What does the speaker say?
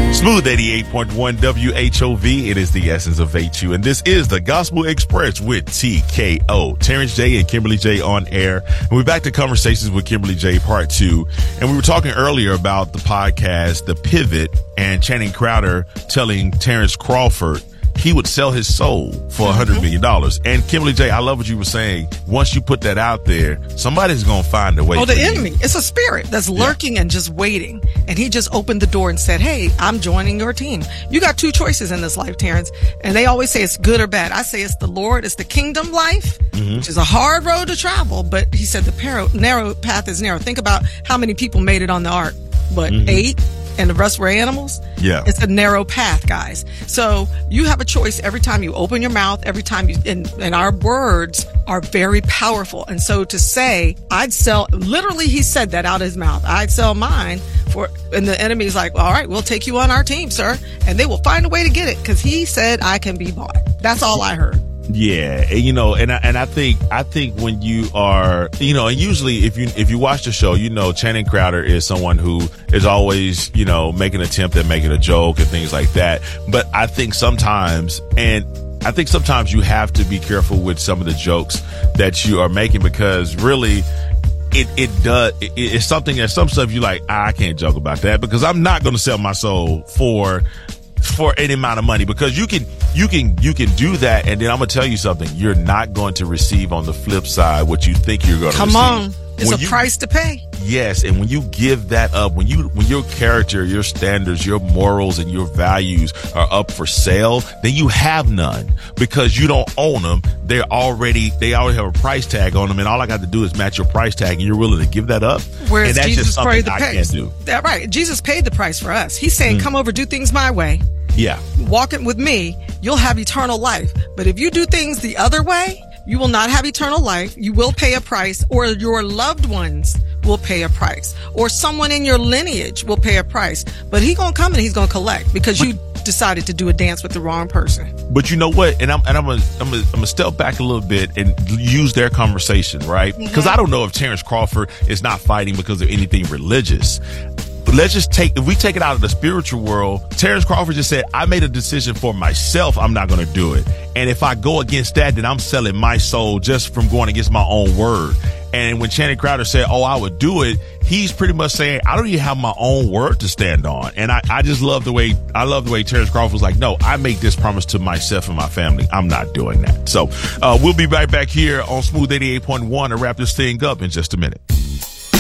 Smooth 88.1 WHOV. It is the essence of HU. And this is the Gospel Express with TKO. Terrence J and Kimberly J on air. And we're back to Conversations with Kimberly J part 2. And we were talking earlier about the podcast, The Pivot, and Channing Crowder telling Terrence Crawford he would sell his soul for $100 million. And Kimberly J, I love what you were saying. Once you put that out there, somebody's going to find a way. Oh, the enemy. It's a spirit that's lurking and just waiting. And he just opened the door and said, hey, I'm joining your team. You got two choices in this life, Terrence. And they always say it's good or bad. I say it's the Lord. It's the kingdom life, which is a hard road to travel. But he said the narrow path is narrow. Think about how many people made it on the ark. But 8? And the rest were animals. Yeah. It's a narrow path, guys. So you have a choice every time you open your mouth, every time you, and our words are very powerful. And so to say, I'd sell, literally he said that out of his mouth, I'd sell mine for, and the enemy's like, all right, we'll take you on our team, sir. And they will find a way to get it because he said I can be bought. That's all I heard. Yeah, and I think when you are, and usually if you watch the show, Channing Crowder is someone who is always, making an attempt at making a joke and things like that. But I think sometimes you have to be careful with some of the jokes that you are making because really it's something that some stuff you like, I can't joke about that because I'm not going to sell my soul for any amount of money because you can do that. And then I'm going to tell you something. You're not going to receive on the flip side what you think you're going to receive. Come on. It's a price to pay. Yes. And when you give that up, when your character, your standards, your morals and your values are up for sale, then you have none because you don't own them. They already have a price tag on them. And all I got to do is match your price tag and you're willing to give that up. Whereas and that's Jesus just something paid the I price. can't do. That's right. Jesus paid the price for us. He's saying, come over, do things my way. Yeah. Walk it with me. You'll have eternal life. But if you do things the other way, you will not have eternal life. You will pay a price, or your loved ones will pay a price, or someone in your lineage will pay a price. But he's going to come and he's going to collect because you decided to do a dance with the wrong person. But you know what? And I'm gonna step back a little bit and use their conversation, right? Because I don't know if Terrence Crawford is not fighting because of anything religious. But let's just if we take it out of the spiritual world, Terrence Crawford just said, I made a decision for myself. I'm not going to do it. And if I go against that, then I'm selling my soul just from going against my own word. And when Channing Crowder said, oh, I would do it, he's pretty much saying, I don't even have my own word to stand on. And I just love the way Terrence Crawford was like, no, I make this promise to myself and my family. I'm not doing that. So we'll be right back here on Smooth 88.1 to wrap this thing up in just a minute.